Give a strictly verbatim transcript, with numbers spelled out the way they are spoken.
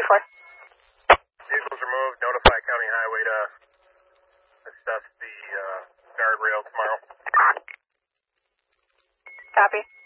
for? Vehicles removed. Notify County Highway to assess the uh, guardrail tomorrow. Copy.